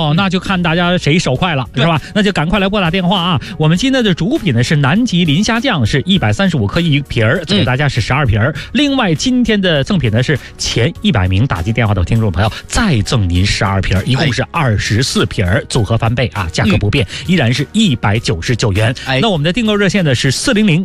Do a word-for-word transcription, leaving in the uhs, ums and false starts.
哦，那就看大家谁手快了，是吧？那就赶快来拨打电话啊！我们今天的主品呢是南极磷虾酱，是一百三十五克一瓶儿，给大家是十二瓶儿。另外，今天的赠品呢是前一百名打进电话的听众朋友再赠您十二瓶儿，一共是二十四瓶儿，组合翻倍啊，价格不变，依然是一百九十九元。那我们的订购热线呢是四零零